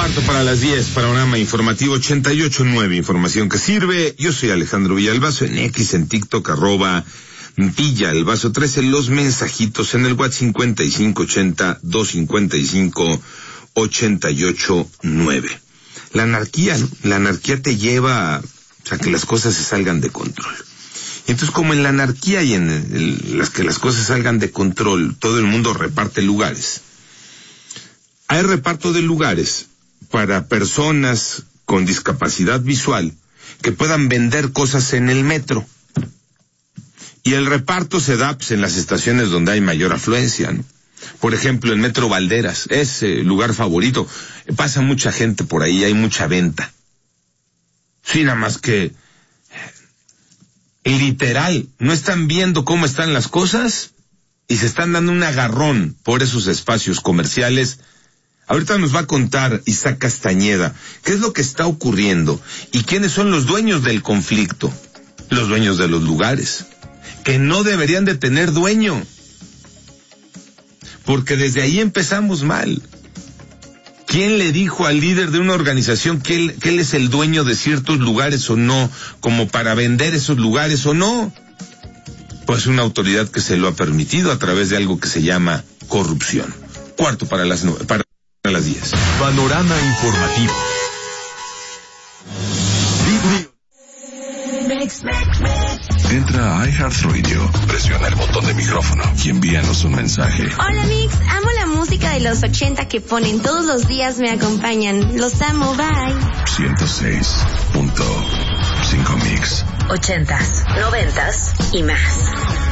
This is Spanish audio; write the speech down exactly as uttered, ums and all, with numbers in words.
Cuarto para las diez, panorama informativo ochenta y ocho punto nueve, información que sirve. Yo soy Alejandro Villalbazo, en X, en TikTok, arroba Villalbazo trece, los mensajitos en el WhatsApp cincuenta y cinco ochenta, doscientos cincuenta y cinco, ochenta y ocho nueve. La anarquía, ¿no? La anarquía te lleva a, a que las cosas se salgan de control. Y entonces, como en la anarquía y en el, las que las cosas salgan de control, todo el mundo reparte lugares. Hay reparto de lugares para personas con discapacidad visual que puedan vender cosas en el metro. Y el reparto se da pues, en las estaciones donde hay mayor afluencia, ¿no? Por ejemplo, el Metro Valderas, es eh, lugar favorito. Pasa mucha gente por ahí, hay mucha venta. Sí, nada más que, literal, no están viendo cómo están las cosas y se están dando un agarrón por esos espacios comerciales. Ahorita nos va a contar Isaac Castañeda qué es lo que está ocurriendo y quiénes son los dueños del conflicto, los dueños de los lugares, que no deberían de tener dueño, porque desde ahí empezamos mal. ¿Quién le dijo al líder de una organización que él, que él es el dueño de ciertos lugares o no, como para vender esos lugares o no? Pues una autoridad que se lo ha permitido a través de algo que se llama corrupción. Cuarto para las nueve, para las diez. Panorama informativo. Entra a iHeartRadio, presiona el botón de micrófono y envíanos un mensaje. Hola Mix, amo la música de los ochenta que ponen todos los días, me acompañan. Los amo, bye. ciento seis punto cinco Mix. Ochentas, noventas y más.